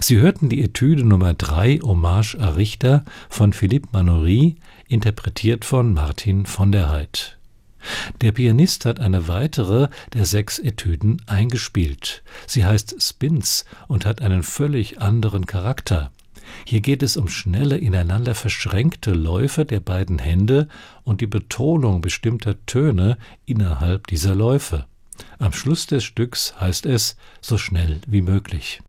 Sie hörten die Etüde Nummer 3 Hommage à Richter von Philippe Manoury, interpretiert von Martin von der Heydt. Der Pianist hat eine weitere der 6 Etüden eingespielt. Sie heißt Spins und hat einen völlig anderen Charakter. Hier geht es um schnelle, ineinander verschränkte Läufe der beiden Hände und die Betonung bestimmter Töne innerhalb dieser Läufe. Am Schluss des Stücks heißt es so schnell wie möglich.